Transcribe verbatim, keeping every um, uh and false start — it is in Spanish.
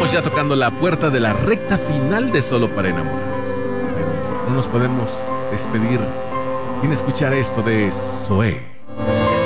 Estamos ya tocando la puerta de la recta final de Solo para Enamorados. Pero no nos podemos despedir sin escuchar esto de Zoé.